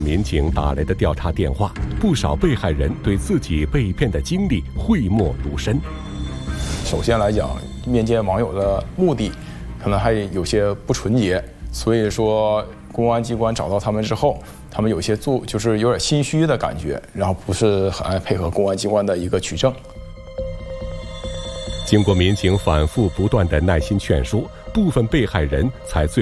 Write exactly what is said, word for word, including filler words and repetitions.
民警打来的调查电话，不少被害人对自己被骗的经历讳莫如深。 首先来讲，面见网友的目的可能还有些不纯洁，所以说公安机关找到他们之后，他们有些做就是有点心虚的感觉，然后不是很爱配合公安机关的一个取证。 经过民警反复不断的耐心劝说，部分被害人才最